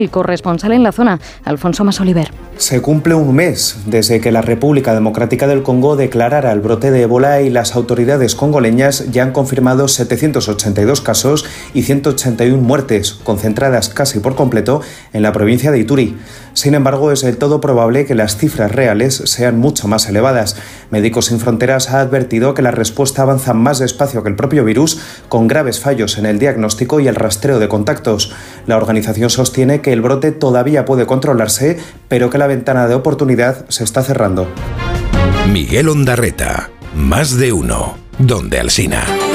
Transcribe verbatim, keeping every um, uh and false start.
Y corresponsal en la zona, Alfonso Masoliver. Se cumple un mes desde que la República Democrática del Congo declarara el brote de ébola y las autoridades congoleñas ya han confirmado setecientos ochenta y dos casos y ciento ochenta y uno muertes, concentradas casi por completo en la provincia de Ituri. Sin embargo, es del todo probable que las cifras reales sean mucho más elevadas. Médicos Sin Fronteras ha advertido que la respuesta avanza más despacio que el propio virus, con graves fallos en el diagnóstico y el rastreo de contactos. La organización sostiene que el brote todavía puede controlarse, pero que la ventana de oportunidad se está cerrando. Miguel Ondarreta, Más de Uno, Donde Alsina.